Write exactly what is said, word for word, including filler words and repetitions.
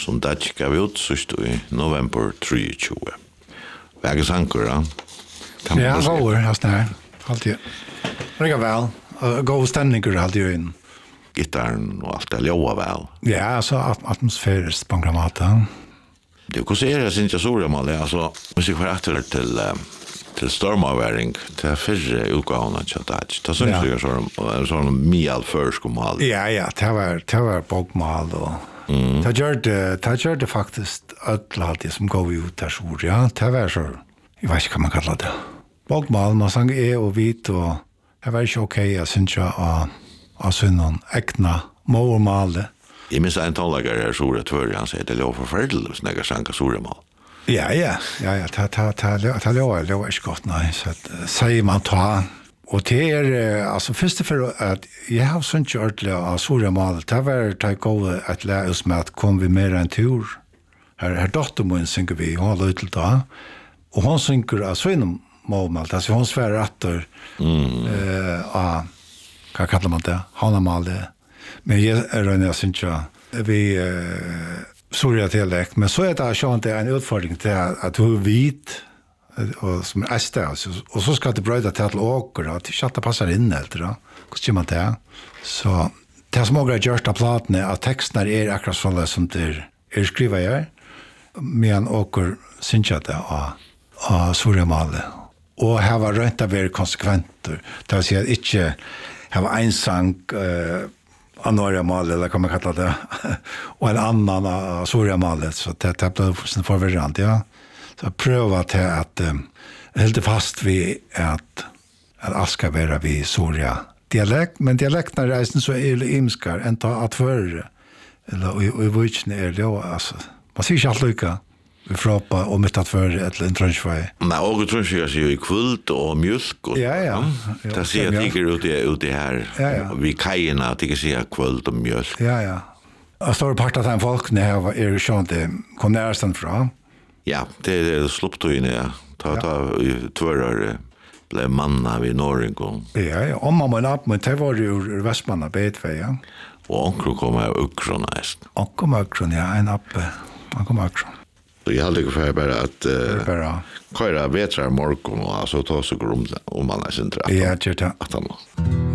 som Dutch gav ut sist i november tjugotre. Vägen sanker, ja. Ja, går, jag snär. Alltid. Ringa väl. Gå stämningar alltid in. Gitarren och allt det låa väl. Ja, så atmosfäriskt på grammaten. Det hur ser det syns jag så det mal alltså musik för att till till stormavering till förra utgåvan att chatta. Det syns ju så så mial först kom all. Ja, ja, det var det var bokmal då. Mm. Det gör det, det gör det faktiskt allt det som går ut där så ja, det var så. Jag vet inte vad man kallar det. Bokmal man sang är och vit och det var ju okej jag syns jag och och så någon äkna mormal. Jag minns en talare här så det för han säger det låg förfärligt så några sanka sormal. Ja, ja, ja, ja, ta ta ta ta låg låg är gott nej så att säger man ta och det är alltså först för att jag har sånt ordentligt av sormal. Det var ta gå att lära oss med att kom vi mer en tur. Här här dotter mun synker vi har lite då. Och hon synker alltså inom mormal alltså hon svär åter. Mm. Eh ah vad kallar man det? Han mal det. Men jag är jag syns jag vi eh sorry dialekt men så är det så att det är en utfordring till att du vit och som är stäs och så ska det bröda till åker att chatta passar in helt då. Hur ska man det? Så det som några görsta plattorna att texterna är akkurat så som det är skriva jag men åker syns jag det och och sorry mal och här var rätt att vara konsekventer. Det vill säga inte ha en sang eh Anoria mal eller kan man kalla det och en annan uh, Soria malet så det det blev sen förvirrande ja så pröva till att um, helt fast vi att att aska vara vi Soria dialekt men dialekten reisen så är det imskar än ta att för eller i vilken är det alltså man ser ju allt lika vi fråpa om det att för ett intronsfri. Men och tror jag ju i kvult och mjölk och ja ja. Det ser jag tycker ut det ut det här. Vi kajerna tycker sig kvult och mjölk. Ja ja. Jag står part av den folk när jag är ju sånt det kom nästan från. Ja, det är slupp då inne. Ta ta tvårar blev manna vid Norringon. Ja ja, om man man upp med det var ju Västmanna betve ja. Och onkel kommer ukron näst. Och kommer ukron ja en uppe. Han kommer ukron. Så jag hade för bara att uh, bara köra vetrar morgon och så ta så grum om man är central. Ja, det är det. Att han